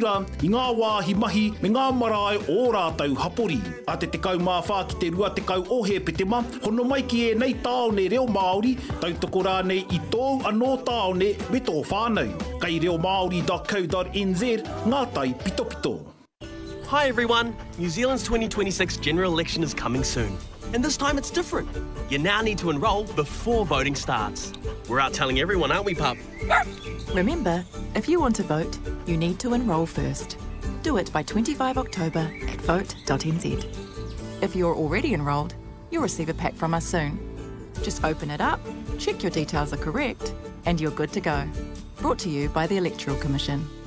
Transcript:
ura i ngā wāhi mahi me ngā marae o rātau hapori. A te tekau mā whā ki te rua tekau o he petema, hono mai ki e nei tāone reo Māori, tautoko rānei i tōu anō tāone me tō whānau. Kai reomaori.co.nz, ngā tai pito pito. Hi everyone, New Zealand's 2026 general election is coming soon. And this time it's different. You now need to enrol before voting starts. We're out telling everyone, aren't we, pup? Remember, if you want to vote, you need to enrol first. Do it by 25 October at vote.nz. If you're already enrolled, you'll receive a pack from us soon. Just open it up, check your details are correct, and you're good to go. Brought to you by the Electoral Commission.